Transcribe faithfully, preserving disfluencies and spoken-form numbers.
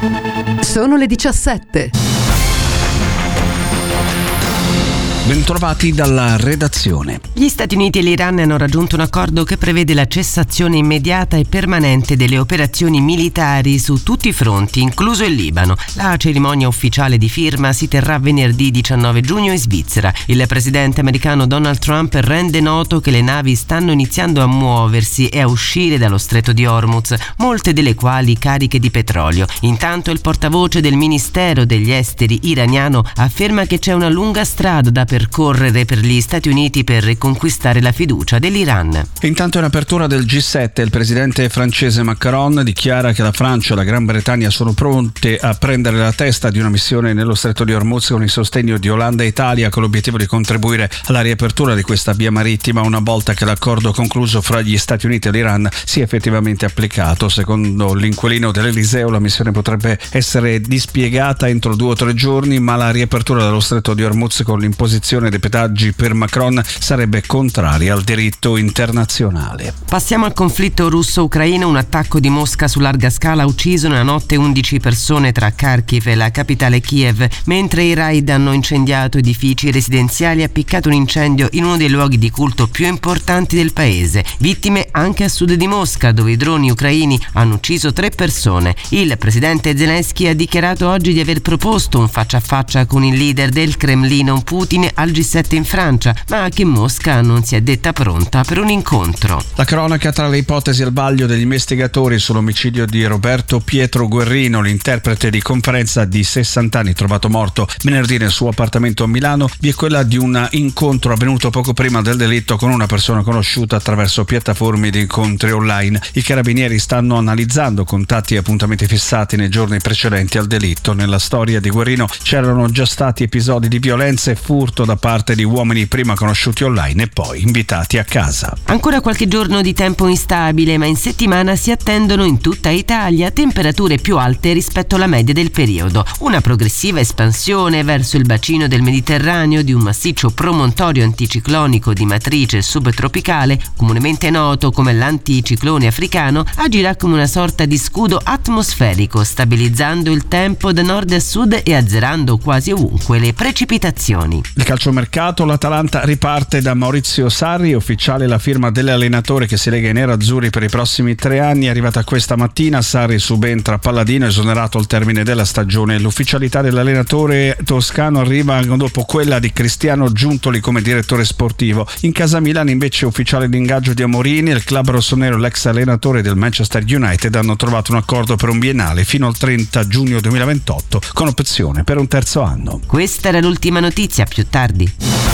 Sono le diciassette. Bentrovati dalla redazione. Gli Stati Uniti e l'Iran hanno raggiunto un accordo che prevede la cessazione immediata e permanente delle operazioni militari su tutti i fronti, incluso il Libano. La cerimonia ufficiale di firma si terrà venerdì diciannove giugno in Svizzera. Il presidente americano Donald Trump rende noto che le navi stanno iniziando a muoversi e a uscire dallo stretto di Hormuz, molte delle quali cariche di petrolio. Intanto il portavoce del Ministero degli Esteri iraniano afferma che c'è una lunga strada da percorrere per gli Stati Uniti per riconquistare la fiducia dell'Iran. Intanto in apertura del G sette il presidente francese Macron dichiara che la Francia e la Gran Bretagna sono pronte a prendere la testa di una missione nello stretto di Hormuz con il sostegno di Olanda e Italia, con l'obiettivo di contribuire alla riapertura di questa via marittima una volta che l'accordo concluso fra gli Stati Uniti e l'Iran sia effettivamente applicato. Secondo l'inquilino dell'Eliseo la missione potrebbe essere dispiegata entro due o tre giorni, ma la riapertura dello stretto di Hormuz con l'imposizione dei pedaggi per Macron sarebbe contraria al diritto internazionale. Passiamo al conflitto russo-ucraino. Un attacco di Mosca su larga scala ha ucciso nella notte undici persone tra Kharkiv e la capitale Kiev, mentre i raid hanno incendiato edifici residenziali e appiccato un incendio in uno dei luoghi di culto più importanti del paese. Vittime anche a sud di Mosca, dove i droni ucraini hanno ucciso tre persone. Il presidente Zelensky ha dichiarato oggi di aver proposto un faccia a faccia con il leader del Cremlino Putin al G sette in Francia, ma che Mosca non si è detta pronta per un incontro. La cronaca tra le ipotesi al vaglio degli investigatori sull'omicidio di Roberto Pietro Guerrino, l'interprete di conferenza di sessanta anni trovato morto venerdì nel suo appartamento a Milano, vi è quella di un incontro avvenuto poco prima del delitto con una persona conosciuta attraverso piattaforme di incontri online. I carabinieri stanno analizzando contatti e appuntamenti fissati nei giorni precedenti al delitto. Nella storia di Guerrino c'erano già stati episodi di violenza e furto da parte di uomini prima conosciuti online e poi invitati a casa. Ancora qualche giorno di tempo instabile, ma in settimana si attendono in tutta Italia temperature più alte rispetto alla media del periodo. Una progressiva espansione verso il bacino del Mediterraneo di un massiccio promontorio anticiclonico di matrice subtropicale, comunemente noto come l'anticiclone africano, agirà come una sorta di scudo atmosferico, stabilizzando il tempo da nord a sud e azzerando quasi ovunque le precipitazioni. Il calciomercato, l'Atalanta riparte da Maurizio Sarri, ufficiale la firma dell'allenatore che si lega ai nerazzurri per i prossimi tre anni. È arrivata questa mattina, Sarri subentra a Palladino, esonerato al termine della stagione. L'ufficialità dell'allenatore toscano arriva dopo quella di Cristiano Giuntoli come direttore sportivo. In casa Milan invece ufficiale l'ingaggio di Amorini, il club rossonero e l'ex allenatore del Manchester United hanno trovato un accordo per un biennale fino al trenta giugno duemilaventotto con opzione per un terzo anno. Questa era l'ultima notizia, più tardi.